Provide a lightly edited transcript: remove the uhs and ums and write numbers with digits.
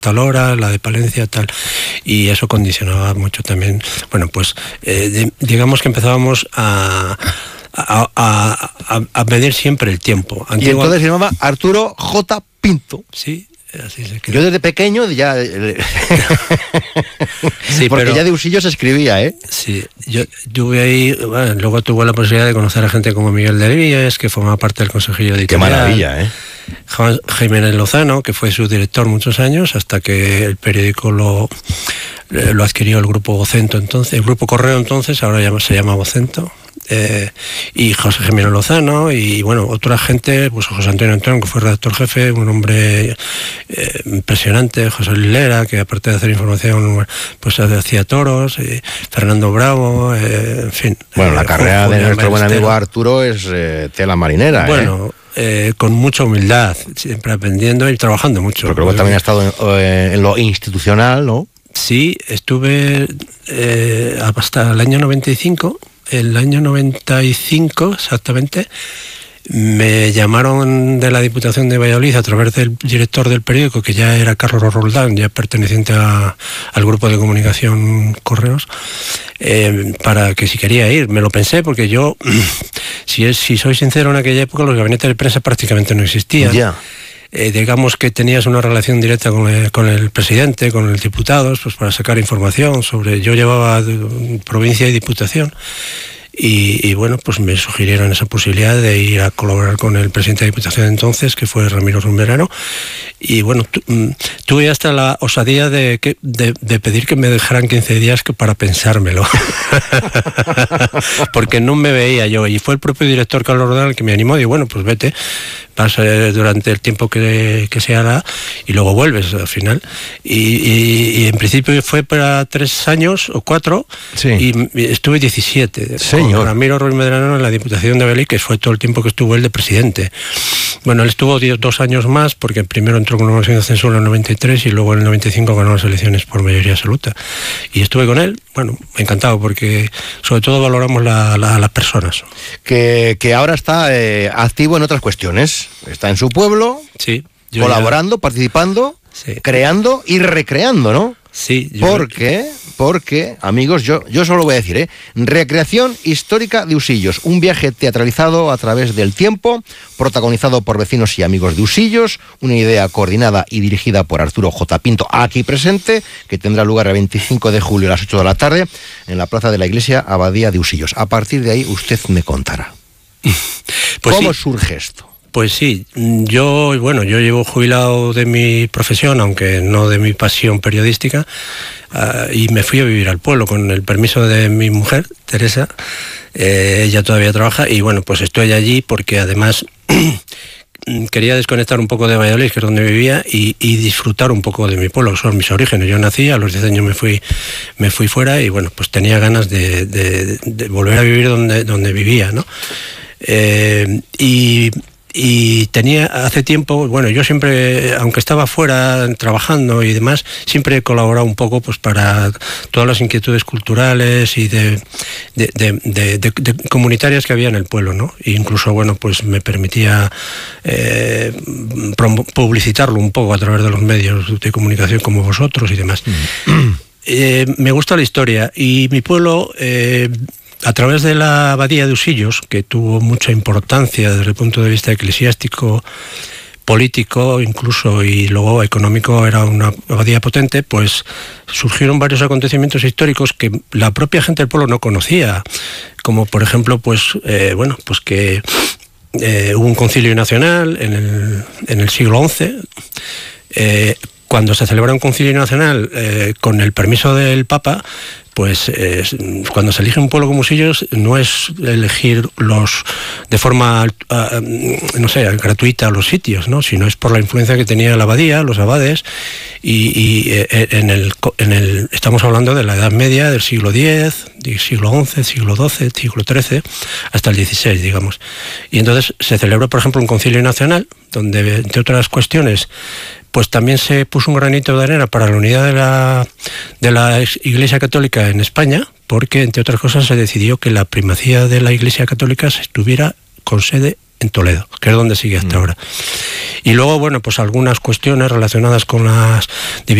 tal hora, la de Palencia tal, y eso condicionaba mucho también. Bueno, pues digamos que empezábamos a medir siempre el tiempo. Y entonces se llamaba Arturo J. Pinto. Sí, así se quedó. Yo desde pequeño ya... Sí, porque pero, ya de Usillos escribía, ¿eh? Sí, yo tuve ahí, bueno, luego tuve la posibilidad de conocer a gente como Miguel de Víez, que formaba parte del consejillo editorial. Qué maravilla, ¿eh? Juan Jiménez Lozano, que fue su director muchos años, hasta que el periódico lo adquirió el Grupo Vocento entonces, el Grupo Correo entonces, ahora se llama Vocento. Y José Jiménez Lozano y bueno, otra gente, pues José Antonio Antón, que fue redactor jefe, un hombre impresionante, José Lilera, que aparte de hacer información pues hacía toros, Fernando Bravo, en fin. Bueno, la carrera de nuestro buen amigo Arturo es tela marinera. Bueno, con mucha humildad, siempre aprendiendo y trabajando mucho. Porque luego también ha estado en lo institucional, ¿no? Sí, estuve hasta el año 95. El año 95, exactamente, me llamaron de la Diputación de Valladolid a través del director del periódico, que ya era Carlos Roldán, ya perteneciente al grupo de comunicación Correos, para que si quería ir. Me lo pensé porque yo, si soy sincero, en aquella época los gabinetes de prensa prácticamente no existían. Ya. Digamos que tenías una relación directa con el presidente, con los diputados, pues para sacar información sobre... Yo llevaba provincia y diputación y bueno, pues me sugirieron esa posibilidad de ir a colaborar con el presidente de Diputación de entonces, que fue Ramiro Rumberano, y bueno, tuve hasta la osadía de pedir que me dejaran 15 días para pensármelo, porque no me veía yo, y fue el propio director Carlos Rodal el que me animó, y bueno, pues vete, vas durante el tiempo que se hará, y luego vuelves al final, y en principio fue para 3 años o 4, sí. Y estuve 17, Señor. con Ramiro Ruiz Medrano en la Diputación de Valladolid, que fue todo el tiempo que estuvo él de presidente. Bueno, él estuvo 2 años más, porque primero entró con una moción de censura en el 93 y luego en el 95 ganó las elecciones por mayoría absoluta. Y estuve con él, bueno, encantado, porque sobre todo valoramos las personas. Que ahora está activo en otras cuestiones. Está en su pueblo, sí, colaborando, participando, sí, creando y recreando, ¿no? Sí. Porque, amigos, yo solo voy a decir, recreación histórica de Usillos, un viaje teatralizado a través del tiempo, protagonizado por vecinos y amigos de Usillos, una idea coordinada y dirigida por Arturo J. Pinto, aquí presente, que tendrá lugar el 25 de julio a las 8 de la tarde en la plaza de la iglesia Abadía de Usillos. A partir de ahí usted me contará. Pues ¿cómo surge esto? Pues sí, yo llevo jubilado de mi profesión, aunque no de mi pasión periodística, y me fui a vivir al pueblo con el permiso de mi mujer, Teresa. Ella todavía trabaja y bueno, pues estoy allí porque además quería desconectar un poco de Valladolid, que es donde vivía, y disfrutar un poco de mi pueblo, son mis orígenes. Yo nací, a los 10 años me fui fuera y bueno, pues tenía ganas de volver a vivir donde vivía, ¿no? Y tenía hace tiempo, bueno, yo siempre, aunque estaba fuera trabajando y demás, siempre he colaborado un poco pues para todas las inquietudes culturales y de comunitarias que había en el pueblo, ¿no? E incluso, bueno, pues me permitía publicitarlo un poco a través de los medios de comunicación como vosotros y demás. Me gusta la historia y mi pueblo... a través de la abadía de Usillos, que tuvo mucha importancia desde el punto de vista eclesiástico, político incluso, y luego económico, era una abadía potente, pues surgieron varios acontecimientos históricos que la propia gente del pueblo no conocía, como por ejemplo, pues que hubo un concilio nacional en el siglo XI, cuando se celebra un concilio nacional con el permiso del Papa, pues cuando se elige un pueblo como Usillos no es elegir de forma gratuita los sitios, ¿no? Sino es por la influencia que tenía la abadía, los abades, y estamos hablando de la Edad Media, del siglo X, del siglo XI, siglo XII, siglo XIII, hasta el XVI, digamos. Y entonces se celebró, por ejemplo, un concilio nacional, donde, entre otras cuestiones, pues también se puso un granito de arena para la unidad de la Iglesia Católica en España, porque, entre otras cosas, se decidió que la primacía de la Iglesia Católica estuviera con sede en Toledo, que es donde sigue hasta ahora. Y luego, bueno, pues algunas cuestiones relacionadas con las